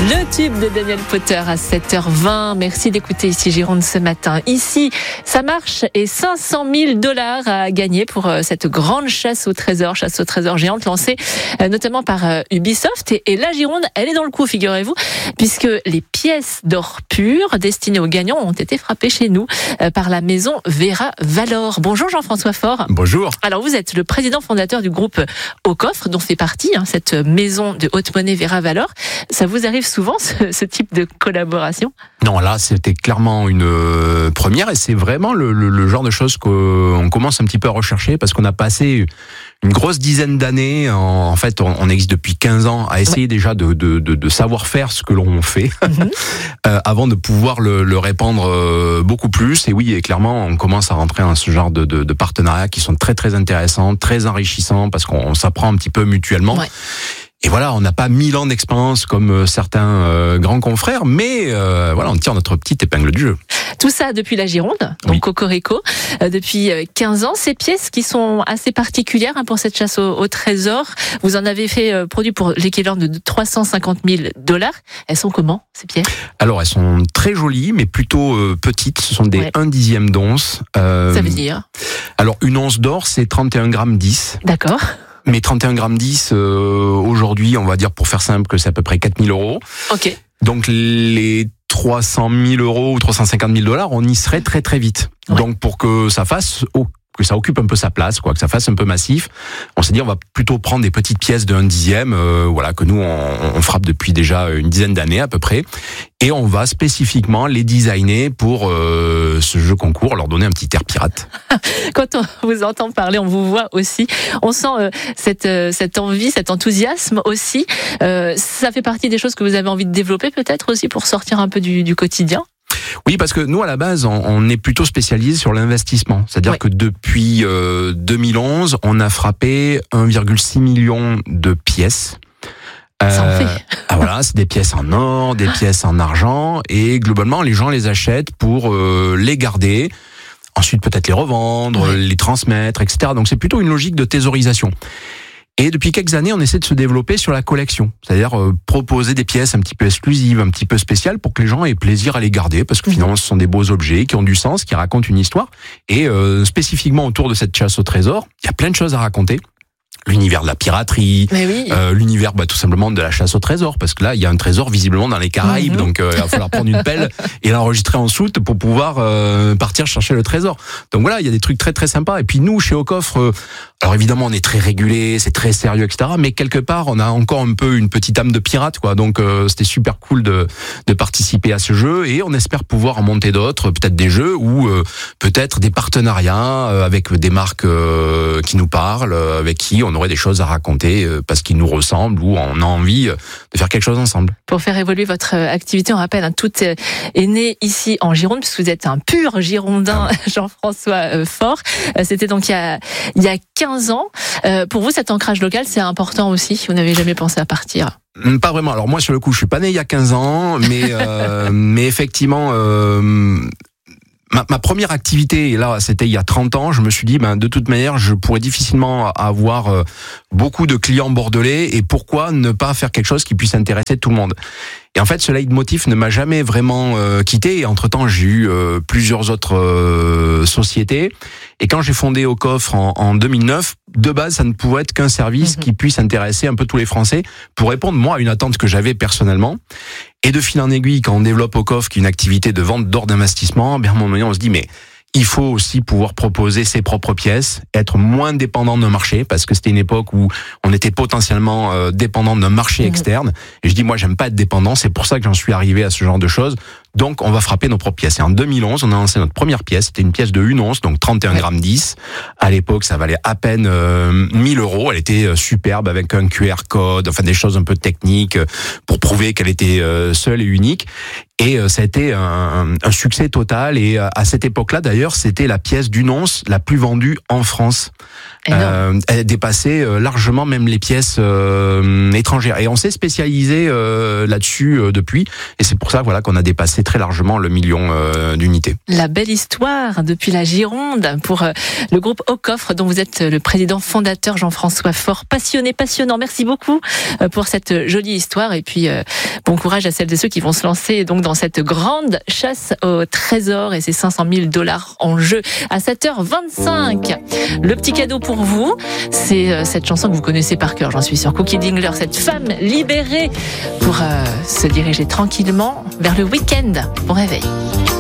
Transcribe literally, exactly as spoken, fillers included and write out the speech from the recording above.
Le tube de Daniel Potter à sept heures vingt. Merci d'écouter ici Gironde ce matin. Ici, ça marche et cinq cent mille dollars à gagner pour cette grande chasse au trésor, chasse au trésor géante lancée notamment par Ubisoft. Et, et la Gironde, elle est dans le coup, figurez-vous, puisque les pièces d'or pur destinées aux gagnants ont été frappées chez nous par la maison Vera Valor. Bonjour Jean-François Faure. Bonjour. Alors vous êtes le président fondateur du groupe Au Coffre, dont fait partie hein, cette maison de haute monnaie Vera Valor. Ça vous arrive souvent ce, ce type de collaboration ? Non, là c'était clairement une euh, première et c'est vraiment le, le, le genre de choses qu'on commence un petit peu à rechercher parce qu'on a passé une grosse dizaine d'années, en, en fait on, on existe depuis quinze ans, à essayer ouais. déjà de, de, de, de savoir faire ce que l'on fait mm-hmm. euh, avant de pouvoir le, le répandre euh, beaucoup plus. Et oui, et clairement on commence à rentrer dans ce genre de, de, de partenariats qui sont très très intéressants, très enrichissants parce qu'on on s'apprend un petit peu mutuellement. Ouais. Et voilà, on n'a pas mille ans d'expérience comme certains euh, grands confrères, mais euh, voilà, on tire notre petite épingle du jeu. Tout ça depuis la Gironde, donc oui. Cocorico, euh, depuis quinze ans. Ces pièces qui sont assez particulières hein, pour cette chasse au, au trésor. Vous en avez fait euh, produit pour l'équivalent de trois cent cinquante mille dollars. Elles sont comment, ces pièces ? Alors, elles sont très jolies, mais plutôt euh, petites. Ce sont des ouais. un dixième d'once. Euh, Ça veut dire ? Alors, une once d'or, c'est trente et un virgule dix grammes. D'accord. Mais trente et un virgule dix grammes, euh, aujourd'hui, on va dire pour faire simple que c'est à peu près quatre mille euros. Ok. Donc les trois cent mille euros ou trois cent cinquante mille dollars, on y serait très très vite. Ouais. Donc pour que ça fasse, que ça occupe un peu sa place, quoi, que ça fasse un peu massif, on s'est dit on va plutôt prendre des petites pièces de un dixième, euh, voilà, que nous on, on frappe depuis déjà une dizaine d'années à peu près. Et on va spécifiquement les designer pour euh, ce jeu concours, leur donner un petit air pirate. Quand on vous entend parler, on vous voit aussi. On sent euh, cette, euh, cette envie, cet enthousiasme aussi. Euh, ça fait partie des choses que vous avez envie de développer peut-être aussi pour sortir un peu du, du quotidien ? Oui, parce que nous, à la base, on, on est plutôt spécialisé sur l'investissement. C'est-à-dire oui. que depuis euh, deux mille onze, on a frappé un virgule six million de pièces. Ça en fait. Ah voilà, c'est des pièces en or, des pièces en argent, et globalement, les gens les achètent pour euh, les garder, ensuite peut-être les revendre, ouais. les transmettre, et cetera. Donc c'est plutôt une logique de thésaurisation. Et depuis quelques années, on essaie de se développer sur la collection, c'est-à-dire euh, proposer des pièces un petit peu exclusives, un petit peu spéciales, pour que les gens aient plaisir à les garder, parce que mmh. finalement, ce sont des beaux objets qui ont du sens, qui racontent une histoire. Et euh, spécifiquement autour de cette chasse au trésor, il y a plein de choses à raconter. L'univers de la piraterie, oui. euh, l'univers bah, tout simplement de la chasse au trésor, parce que là il y a un trésor visiblement dans les Caraïbes, mmh. donc euh, il va falloir prendre une pelle et l'enregistrer en soute pour pouvoir euh, partir chercher le trésor. Donc voilà, il y a des trucs très très sympas. Et puis nous chez Au Coffre, euh, alors évidemment on est très régulé, c'est très sérieux, et cetera. Mais quelque part on a encore un peu une petite âme de pirate, quoi. Donc euh, c'était super cool de de participer à ce jeu et on espère pouvoir en monter d'autres, peut-être des jeux ou euh, peut-être des partenariats euh, avec des marques euh, qui nous parlent, euh, avec qui on on aurait des choses à raconter parce qu'ils nous ressemblent ou on a envie de faire quelque chose ensemble. Pour faire évoluer votre activité, on rappelle, hein, tout est né ici en Gironde, puisque vous êtes un pur Girondin, ah. Jean-François Faure. C'était donc il y a, il y a quinze ans. Pour vous, cet ancrage local, c'est important aussi. Vous n'avez jamais pensé à partir ? Pas vraiment. Alors moi, sur le coup, je suis pas né il y a quinze ans, mais, euh, mais effectivement... Euh, Ma, ma première activité, et là c'était il y a trente ans, je me suis dit ben de toute manière je pourrais difficilement avoir euh, beaucoup de clients bordelais et pourquoi ne pas faire quelque chose qui puisse intéresser tout le monde. Et en fait ce leitmotiv ne m'a jamais vraiment euh, quitté et entre-temps j'ai eu euh, plusieurs autres euh, sociétés et quand j'ai fondé Au Coffre en, en deux mille neuf, de base ça ne pouvait être qu'un service mmh. qui puisse intéresser un peu tous les Français pour répondre moi à une attente que j'avais personnellement. Et de fil en aiguille, quand on développe Au Coffre, qui est une activité de vente d'or d'investissement, bien à un moment donné, on se dit, mais il faut aussi pouvoir proposer ses propres pièces, être moins dépendant d'un marché, parce que c'était une époque où on était potentiellement euh, dépendant d'un marché externe. Et je dis, moi, j'aime pas être dépendant, c'est pour ça que j'en suis arrivé à ce genre de choses. Donc, on va frapper nos propres pièces. Et en deux mille onze, on a lancé notre première pièce. C'était une pièce de une once, donc trente et un virgule dix grammes. À l'époque, ça valait à peine euh, mille euros. Elle était euh, superbe avec un Q R code, enfin des choses un peu techniques euh, pour prouver qu'elle était euh, seule et unique. Et euh, ça a été un, un succès total. Et euh, à cette époque-là, d'ailleurs, c'était la pièce d'une once la plus vendue en France. Euh, elle dépassait euh, largement même les pièces euh, étrangères. Et on s'est spécialisé euh, là-dessus euh, depuis. Et c'est pour ça voilà, qu'on a dépassé très largement le million euh, d'unités. La belle histoire depuis la Gironde pour euh, le groupe Au Coffre, dont vous êtes le président fondateur, Jean-François Faure. Passionné, passionnant. Merci beaucoup euh, pour cette jolie histoire. Et puis, euh, bon courage à celles et ceux qui vont se lancer donc dans cette grande chasse au trésor et ces cinq cent mille dollars en jeu à sept heures vingt-cinq. Le petit cadeau pour vous, c'est euh, cette chanson que vous connaissez par cœur, j'en suis sûre. Cookie Dingler, cette femme libérée pour euh, se diriger tranquillement vers le week-end. Bon réveil.